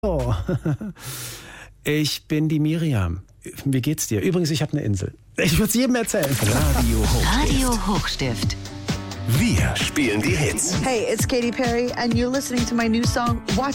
Oh. Ich bin die Miriam. Wie geht's dir? Übrigens, ich habe eine Insel. Ich würde es jedem erzählen. Radio Hochstift. Wir spielen die Hits. Hey, it's Katy Perry and you're listening to my new song, Watch